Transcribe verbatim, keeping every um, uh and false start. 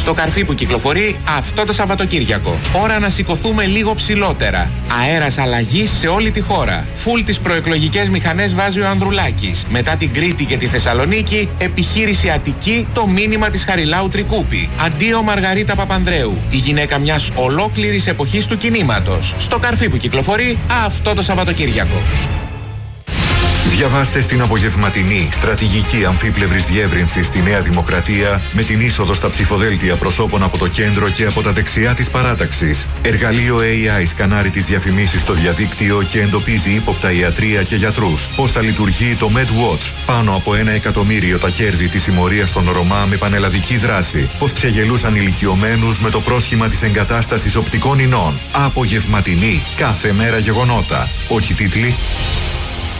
Στο καρφί που κυκλοφορεί αυτό το Σαββατοκύριακο. Ώρα να σηκωθούμε λίγο ψηλότερα. Αέρας αλλαγής σε όλη τη χώρα. Φουλ τις προεκλογικές μηχανές βάζει ο Ανδρουλάκης. Μετά την Κρήτη και τη Θεσσαλονίκη, επιχείρηση Αττική, το μήνυμα της Χαριλάου Τρικούπη. Αντίο Μαργαρίτα Παπανδρέου, η γυναίκα μιας ολόκληρης εποχής του κινήματος. Στο καρφί που κυκλοφορεί αυτό το Σαββατοκύριακο. Διαβάστε στην απογευματινή στρατηγική αμφίπλευρης διεύρυνσης στη Νέα Δημοκρατία με την είσοδο στα ψηφοδέλτια προσώπων από το κέντρο και από τα δεξιά της παράταξης. Εργαλείο έι άι σκανάρει τις διαφημίσεις στο διαδίκτυο και εντοπίζει ύποπτα ιατρεία και γιατρούς. Πώς θα λειτουργεί το MedWatch. Πάνω από ένα εκατομμύριο τα κέρδη της συμμορίας των Ρωμά με πανελλαδική δράση. Πώς ξεγελούσαν ηλικιωμένους με το πρόσχημα της εγκατάστασης οπτικών ινών. Απογευματινή. Κάθε μέρα γεγονότα. Όχι τίτλοι.